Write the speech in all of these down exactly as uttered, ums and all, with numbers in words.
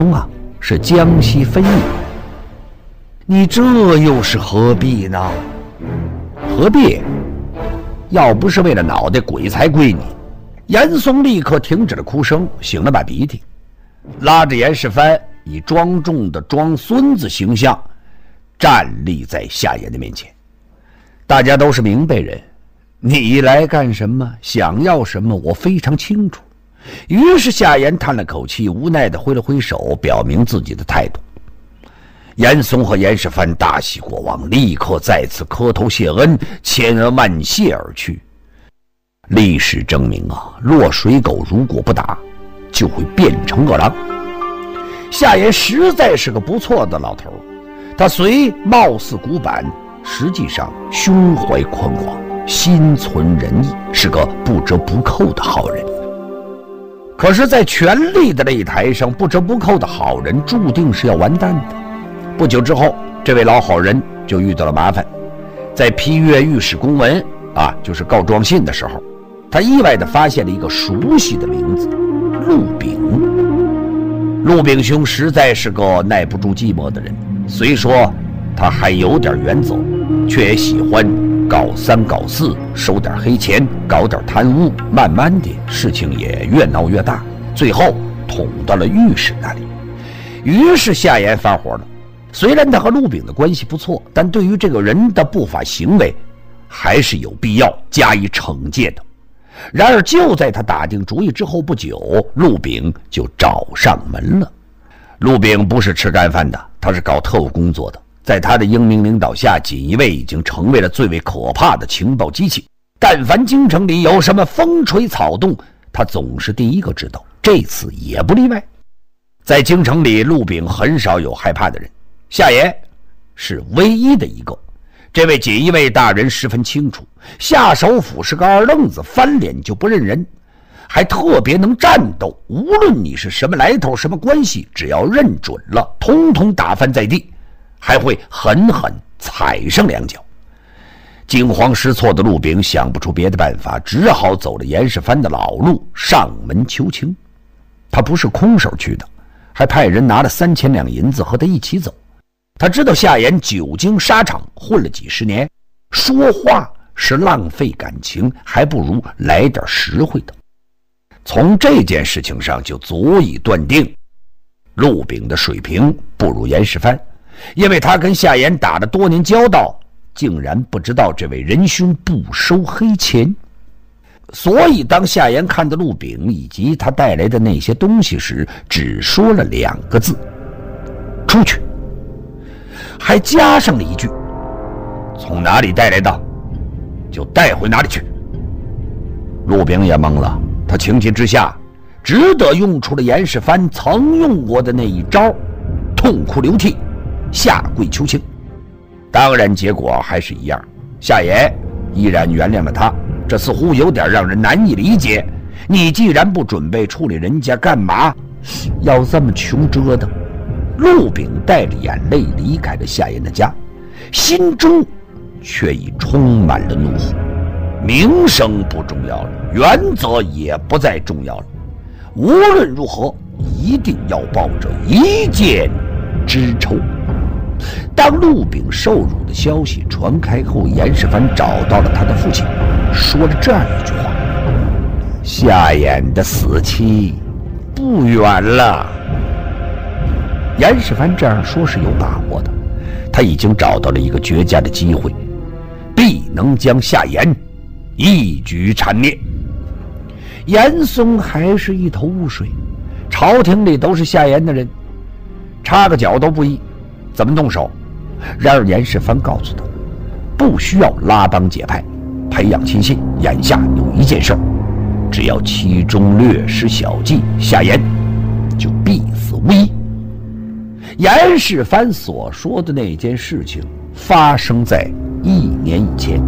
啊，是江西分野。你这又是何必呢？何必？要不是为了脑袋，鬼才归你。严嵩立刻停止了哭声，擤了把鼻涕，拉着严世蕃以庄重的装孙子形象站立在夏言的面前。大家都是明白人，你来干什么，想要什么，我非常清楚。于是夏言叹了口气，无奈地挥了挥手，表明自己的态度。严嵩和严世蕃大喜过望，立刻再次磕头谢恩，千恩万谢而去。历史证明啊，落水狗如果不打，就会变成饿狼。夏言实在是个不错的老头，他虽貌似古板，实际上胸怀宽广，心存仁义，是个不折不扣的好人。可是在权力的擂台上，不折不扣的好人注定是要完蛋的。不久之后，这位老好人就遇到了麻烦。在批阅御史公文啊，就是告状信的时候，他意外地发现了一个熟悉的名字——陆炳。陆炳兄实在是个耐不住寂寞的人，虽说他还有点远走，却也喜欢搞三搞四，收点黑钱，搞点贪污，慢慢的事情也越闹越大，最后捅到了御史那里。于是夏言发火了。虽然他和陆炳的关系不错，但对于这个人的不法行为还是有必要加以惩戒的。然而就在他打定主意之后不久，陆炳就找上门了。陆炳不是吃干饭的，他是搞特务工作的。在他的英明领导下，锦衣卫已经成为了最为可怕的情报机器。但凡京城里有什么风吹草动，他总是第一个知道，这次也不例外。在京城里，陆炳很少有害怕的人，夏言是唯一的一个。这位锦衣卫大人十分清楚，夏首府是个二愣子，翻脸就不认人，还特别能战斗。无论你是什么来头，什么关系，只要认准了，通通打翻在地，还会狠狠踩上两脚。惊慌失措的陆炳想不出别的办法，只好走了严世蕃的老路，上门求情。他不是空手去的，还派人拿了三千两银子和他一起走。他知道夏言久经沙场，混了几十年，说话是浪费感情，还不如来点实惠的。从这件事情上就足以断定，陆炳的水平不如严世蕃，因为他跟夏言打了多年交道，竟然不知道这位仁兄不收黑钱。所以当夏言看到陆炳以及他带来的那些东西时，只说了两个字：出去。还加上了一句：从哪里带来的，就带回哪里去。陆炳也懵了，他情急之下只得用出了严世蕃曾用过的那一招，痛哭流涕，下跪求情。当然结果还是一样，夏言依然原谅了他，这似乎有点让人难以理解。你既然不准备处理人家，干嘛要这么穷折腾？陆炳带着眼泪离开了夏言的家，心中却已充满了怒火。名声不重要了，原则也不再重要了，无论如何一定要报着一箭之仇。当陆炳受辱的消息传开后，严世蕃找到了他的父亲，说了这样一句话：夏言的死期不远了。严世蕃这样说是有把握的，他已经找到了一个绝佳的机会，必能将夏言一举铲灭。严嵩还是一头雾水，朝廷里都是夏言的人，插个脚都不易，怎么动手？然而严世蕃告诉他，不需要拉帮结派，培养亲信，眼下有一件事，只要其中略施小计，夏言就必死无疑。严世蕃所说的那件事情发生在一年以前。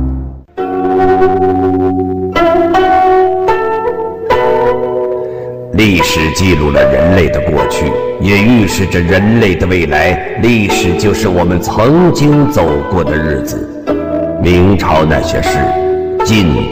历史记录了人类的过去，也预示着人类的未来。历史就是我们曾经走过的日子。明朝那些事，尽